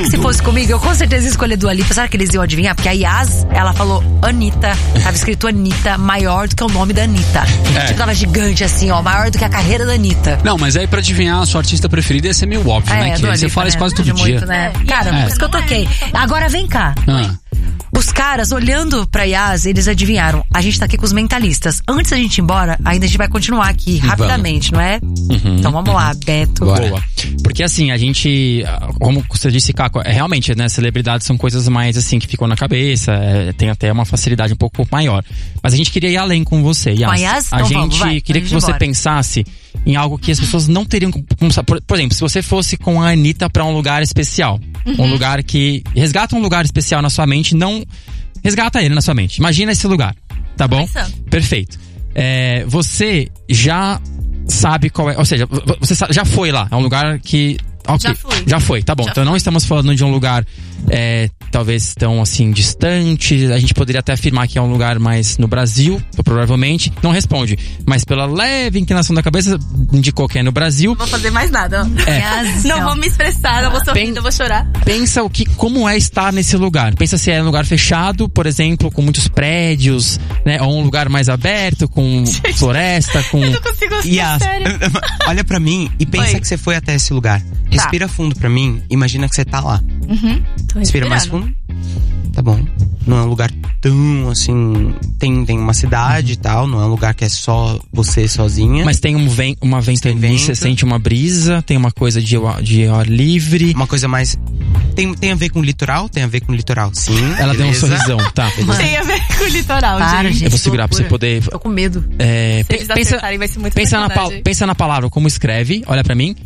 Sabe que se fosse comigo, eu com certeza ia escolher Dua Lipa. Sabe que eles iam adivinhar? Porque a Yas, ela falou Anitta. Tava escrito Anitta, maior do que o nome da Anitta. Tipo, tava gigante assim, ó, maior do que a carreira da Anitta. Não, mas aí pra adivinhar a sua artista preferida ia ser meio óbvio, né? Que você fala isso quase todo dia. Muito, né? Cara, por isso que eu toquei. Agora vem cá. Os caras, olhando pra Yas, eles adivinharam. A gente tá aqui com os mentalistas. Antes da gente ir embora, ainda a gente vai continuar aqui rapidamente, não é? Então vamos lá, Beto. Boa. Porque assim, a gente, como você disse, Caco, realmente, né, celebridades são coisas mais assim, que ficam na cabeça, tem até uma facilidade um pouco maior. Mas a gente queria ir além com você, Yas. Com a Yas? A gente queria que você pensasse em algo que as pessoas não teriam como... Por exemplo, se você fosse com a Anitta pra um lugar especial, um lugar que... Resgata um lugar especial na sua mente, não... Resgata ele na sua mente. Imagina esse lugar, tá bom? Perfeito. Você já sabe qual é... Ou seja, você já foi lá. É um lugar que... Okay, já foi, tá bom. Então não estamos falando de um lugar talvez tão assim distante. A gente poderia até afirmar que é um lugar mais no Brasil, provavelmente. Não responde, mas pela leve inclinação da cabeça indicou que é no Brasil. Não vou fazer mais nada. Não vou me expressar, não vou sorrir, não vou chorar. Pensa como é estar nesse lugar. Pensa se é um lugar fechado, por exemplo, com muitos prédios, né? Ou um lugar mais aberto, com floresta, com... Eu não consigo sério. Olha pra mim e pensa que você foi até esse lugar. Respira fundo pra mim, imagina que você tá lá. Respira mais fundo. Tá bom. Não é um lugar tão assim... Tem uma cidade e tal, não é um lugar que é só você sozinha. Mas tem uma ventania, você sente uma brisa, tem uma coisa de ar livre. Uma coisa mais... Tem a ver com o litoral? Tem a ver com o litoral, sim. Ela deu um sorrisão, tá. Tem a ver com o litoral, gente. Eu vou segurar pra você poder... Tô com medo. Se eles acertarem, vai ser muito pensa na palavra, como escreve, olha pra mim.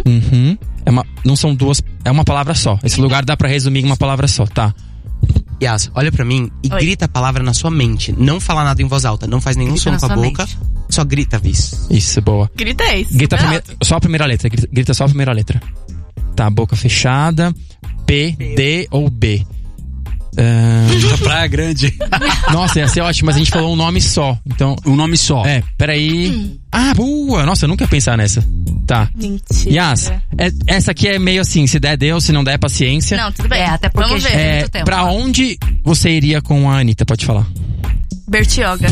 Não são duas, é uma palavra só. Esse lugar dá pra resumir em uma palavra só, tá? Yas, olha pra mim e grita a palavra na sua mente. Não fala nada em voz alta, não faz nenhum som com a boca. Só grita, Viz. Isso, boa. Grita isso. Grita só a primeira letra. Grita só a primeira letra. Tá, boca fechada. P, D ou B. Praia Grande. Nossa, ia ser ótimo, mas a gente falou um nome só. Então, um nome só. Peraí. Boa. Nossa, eu nunca ia pensar nessa. Tá. Mentira. Yas, essa aqui é meio assim, se der, deu, se não der, paciência. Não, tudo bem. Até porque vamos ver. tem muito tempo. Pra onde você iria com a Anitta? Pode falar. Bertioga.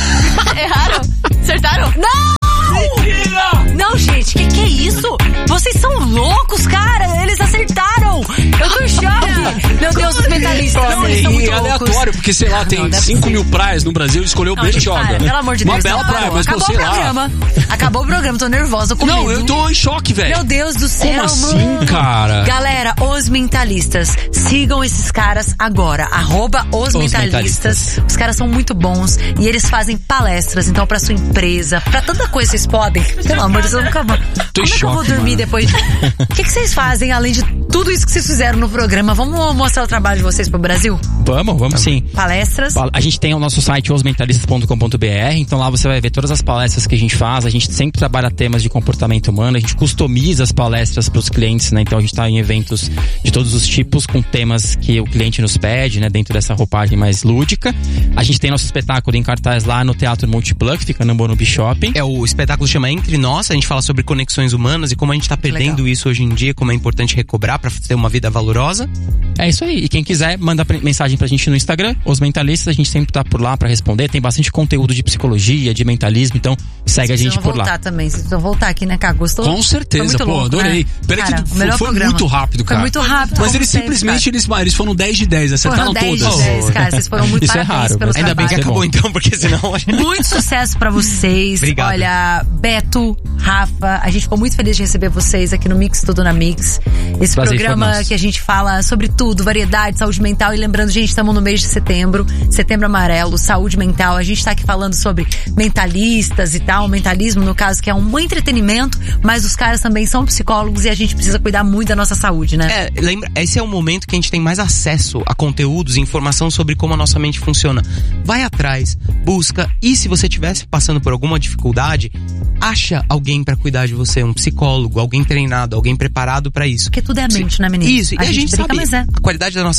Erraram? Acertaram? Não! Mentira! Não, gente, que é isso? Vocês são loucos, cara! Eles acertaram! Eu tô em choque! Meu Deus, os mentalistas, eles são muito loucos. Aleatório, porque sei lá, tem 5 mil praias no Brasil e escolheu Bertioga. Pelo amor de Deus. Uma bela praia, mas acabou sei lá. Acabou o programa, tô nervosa, com medo. Não, eu tô em choque, velho. Meu Deus do céu, Como assim, mano. cara? Galera, os mentalistas, sigam esses caras agora, @osmentalistas. Os caras são muito bons e eles fazem palestras, então pra sua empresa, pra tanta coisa vocês podem. Pelo amor de Deus, eu nunca vou. Como é que eu vou dormir depois? O que vocês fazem além de tudo isso que vocês fizeram no programa? Vamos mostrar o trabalho de vocês pro Brasil? Vamos sim. Palestras. A gente tem o nosso site osmentalistas.com.br, então lá você vai ver todas as palestras que a gente faz. A gente sempre trabalha temas de comportamento humano, a gente customiza as palestras pros clientes, né? Então a gente tá em eventos de todos os tipos, com temas que o cliente nos pede, né? Dentro dessa roupagem mais lúdica. A gente tem nosso espetáculo em cartaz lá no Teatro Multiplan, que fica no Morumbi Shopping. O espetáculo chama Entre Nós, a gente fala sobre conexões humanas e como a gente tá perdendo isso hoje em dia, como é importante recobrar pra ter uma vida valorosa. É isso aí. E quem quiser, manda mensagem pra gente no Instagram, Os Mentalistas, a gente sempre tá por lá pra responder. Tem bastante conteúdo de psicologia, de mentalismo, então segue a gente por lá. Vocês precisam voltar aqui, né, Caco? Com certeza, louco, adorei. Né? Pera cara, que foi muito rápido, cara. Foi muito rápido. Mas eles simplesmente, eles foram 10 de 10, acertaram todas. 10 de 10, cara. Vocês foram muito parabéns raro, pelos Ainda bem que acabou então, porque senão... Muito sucesso pra vocês. Obrigado. Olha, Beto, Rafa, a gente ficou muito feliz de receber vocês aqui no Mix Tudo na Mix. Esse Prazer programa que a gente fala sobre tudo, variedade, saúde mental. E lembrando, gente, estamos no mês de setembro, Setembro Amarelo, saúde mental. A gente tá aqui falando sobre mentalistas e tal, mentalismo, no caso, que é um entretenimento, mas os caras também são psicólogos e a gente precisa cuidar muito da nossa saúde, né? Lembra, esse é o momento que a gente tem mais acesso a conteúdos e informação sobre como a nossa mente funciona. Vai atrás, busca, e se você estivesse passando por alguma dificuldade, acha alguém pra cuidar de você, um psicólogo, alguém treinado, alguém preparado pra isso. Porque tudo é a mente, né, menino? Isso, e a gente brinca, sabe, mas a qualidade da nossa vida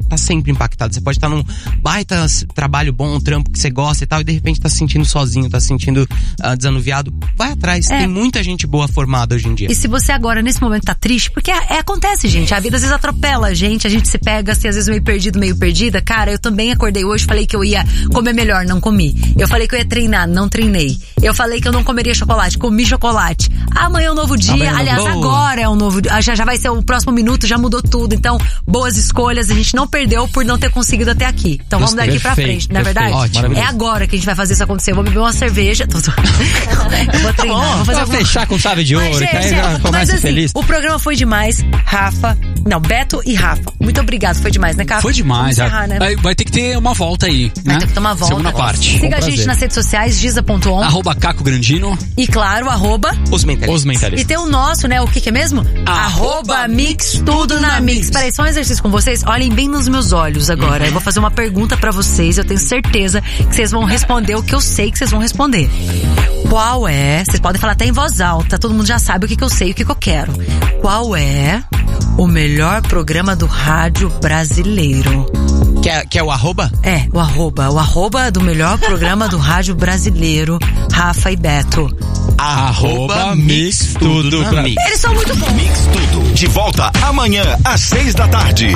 tá sempre impactado. Você pode estar num baita trabalho bom, um trampo que você gosta e tal, e de repente tá se sentindo sozinho, tá se sentindo desanuviado. Vai atrás, tem muita gente boa formada hoje em dia. E se você agora, nesse momento, tá triste, porque acontece, gente, a vida às vezes atropela a gente se pega, assim, às vezes meio perdido, meio perdida. Cara, eu também acordei hoje, falei que eu ia comer melhor, não comi. Eu falei que eu ia treinar, não treinei. Eu falei que eu não comeria chocolate, comi chocolate. Amanhã é um novo dia, aliás, agora é um novo dia, já vai ser o próximo minuto, já mudou tudo. Então, boas escolhas, a gente não perdeu por não ter conseguido até aqui. Então vamos daqui pra frente, não é verdade? Ótimo. É agora que a gente vai fazer isso acontecer. Eu vou beber uma cerveja. Eu vou treinar, vou fazer fechar com chave de ouro, que aí já começa assim, feliz. O programa foi demais, Beto e Rafa. Muito obrigado, foi demais, né, Caco? Foi demais. Encerrar, né? Vai ter que ter uma volta aí, né? Vai ter que ter uma volta. Segunda parte. Siga a gente nas redes sociais, giza.on. @Caco Grandino. E claro, Os Mentalistas. E tem o nosso, né? O que é mesmo? @Mix Tudo na Mix. Peraí, só um exercício com vocês. Olhem bem nos meus olhos agora. Eu vou fazer uma pergunta pra vocês. Eu tenho certeza que vocês vão responder o que eu sei que vocês vão responder. Qual é? Vocês podem falar até em voz alta. Todo mundo já sabe o que eu sei e o que eu quero. Qual é o melhor programa do rádio brasileiro? Que é o arroba? É, o arroba. O arroba do melhor programa do rádio brasileiro, Rafa e Beto. Mix Tudo na Mix. Eles são muito bons. Mix Tudo. De volta amanhã às 6:00.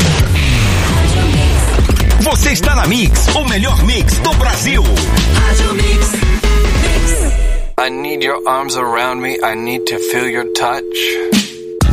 Você está na Mix, o melhor mix do Brasil. I need your arms around me. I need to feel your touch.